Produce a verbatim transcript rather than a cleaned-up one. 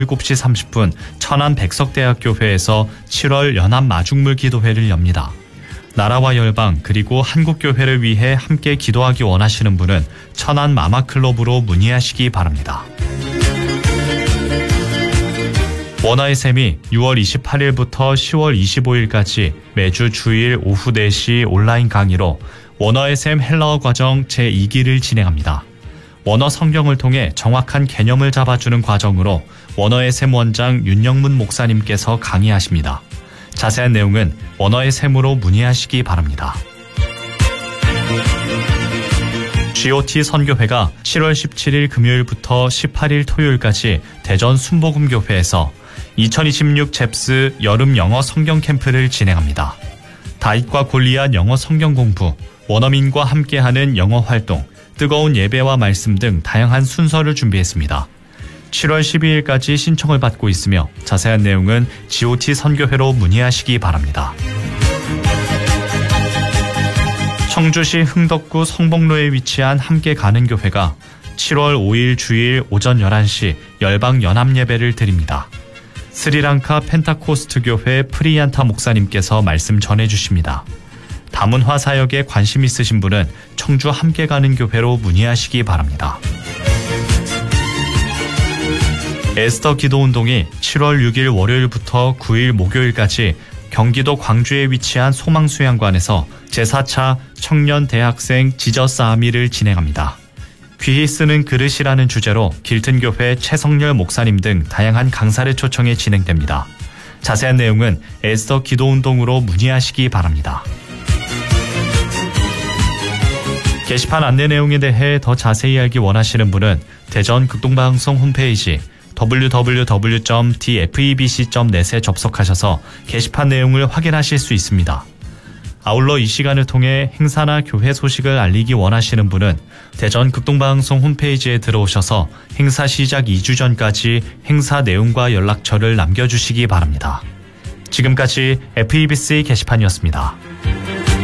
일곱 시 삼십 분 천안 백석대학교회에서 칠월 연합 마중물 기도회를 엽니다. 나라와 열방 그리고 한국교회를 위해 함께 기도하기 원하시는 분은 천안 마마클럽으로 문의하시기 바랍니다. 원어의 샘이 유월 이십팔일부터 시월 이십오일까지 매주 주일 오후 네 시 온라인 강의로 원어의 샘 헬라어 과정 제이 기를 진행합니다. 원어 성경을 통해 정확한 개념을 잡아주는 과정으로 원어의 샘 원장 윤영문 목사님께서 강의하십니다. 자세한 내용은 원어의 샘으로 문의하시기 바랍니다. 지오티 선교회가 칠월 십칠일 금요일부터 십팔일 토요일까지 대전 순복음교회에서 이천이십육 잽스 여름 영어 성경 캠프를 진행합니다. 다윗과 골리앗 영어 성경 공부, 원어민과 함께하는 영어 활동, 뜨거운 예배와 말씀 등 다양한 순서를 준비했습니다. 칠월 십이일까지 신청을 받고 있으며 자세한 내용은 지오티 선교회로 문의하시기 바랍니다. 청주시 흥덕구 성복로에 위치한 함께 가는 교회가 칠월 오일 주일 오전 열한 시 열방 연합 예배를 드립니다. 스리랑카 펜타코스트 교회 프리얀타 목사님께서 말씀 전해주십니다. 다문화 사역에 관심 있으신 분은 청주 함께 가는 교회로 문의하시기 바랍니다. 에스더 기도운동이 칠월 육일 월요일부터 구일 목요일까지 경기도 광주에 위치한 소망수양관에서 제사 차 청년 대학생 지저스 아미를 진행합니다. 귀히 쓰는 그릇이라는 주제로 길튼교회 최성렬 목사님 등 다양한 강사를 초청해 진행됩니다. 자세한 내용은 에스더 기도운동으로 문의하시기 바랍니다. 게시판 안내 내용에 대해 더 자세히 알기 원하시는 분은 대전 극동방송 홈페이지 더블유 더블유 더블유 점 디 에프 이 비 씨 점 넷에 접속하셔서 게시판 내용을 확인하실 수 있습니다. 아울러 이 시간을 통해 행사나 교회 소식을 알리기 원하시는 분은 대전 극동방송 홈페이지에 들어오셔서 행사 시작 이 주 전까지 행사 내용과 연락처를 남겨주시기 바랍니다. 지금까지 에프 이 비 씨 게시판이었습니다.